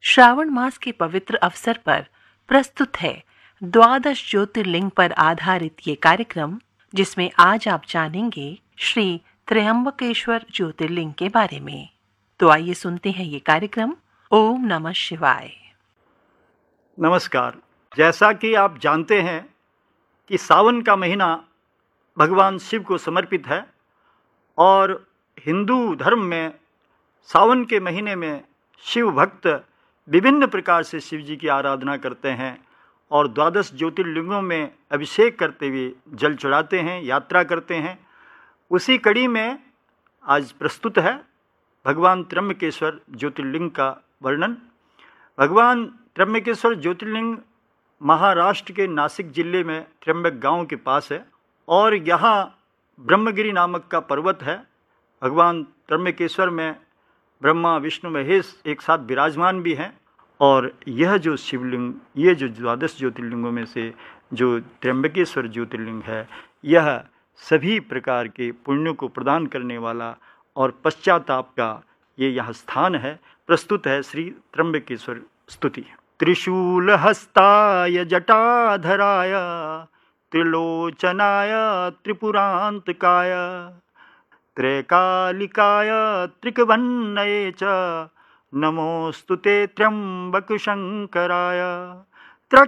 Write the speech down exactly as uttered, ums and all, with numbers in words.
श्रावण मास के पवित्र अवसर पर प्रस्तुत है द्वादश ज्योतिर्लिंग पर आधारित ये कार्यक्रम, जिसमें आज आप जानेंगे श्री त्र्यंबकेश्वर ज्योतिर्लिंग के बारे में। तो आइए सुनते हैं ये कार्यक्रम। ओम नमः शिवाय। नमस्कार। जैसा कि आप जानते हैं कि सावन का महीना भगवान शिव को समर्पित है और हिंदू धर्म में सावन के महीने में शिव भक्त विभिन्न प्रकार से शिव जी की आराधना करते हैं और द्वादश ज्योतिर्लिंगों में अभिषेक करते हुए जल चढ़ाते हैं, यात्रा करते हैं। उसी कड़ी में आज प्रस्तुत है भगवान त्र्यंबकेश्वर ज्योतिर्लिंग का वर्णन। भगवान त्र्यंबकेश्वर ज्योतिर्लिंग महाराष्ट्र के नासिक जिले में त्र्यंबक गांव के पास है और यहाँ ब्रह्मगिरि नामक का पर्वत है। भगवान त्र्यंबकेश्वर में ब्रह्मा विष्णु महेश एक साथ विराजमान भी हैं और यह जो शिवलिंग, ये जो द्वादश ज्योतिर्लिंगों में से जो त्र्यंबकेश्वर ज्योतिर्लिंग है, यह सभी प्रकार के पुण्यों को प्रदान करने वाला और पश्चाताप का ये यह स्थान है। प्रस्तुत है श्री त्र्यंबकेश्वर स्तुति। त्रिशूल हस्ताय जटाधराय त्रिलोचनाय त्रिपुरांतकाय त्रैकालिकाय त्रिकवन्नये च नमोस्तुते त्र्यंबक शंकराय।